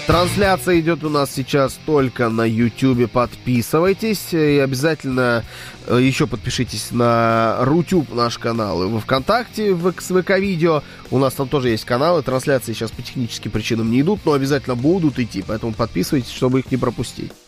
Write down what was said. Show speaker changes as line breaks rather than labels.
Трансляция идет у нас сейчас только на YouTube. Подписывайтесь. И обязательно еще подпишитесь на Рутюб, наш канал, и во ВКонтакте, в ВК-видео. У нас там тоже есть каналы. Трансляции сейчас по техническим причинам не идут, но обязательно будут идти. Поэтому подписывайтесь, чтобы их не пропустить.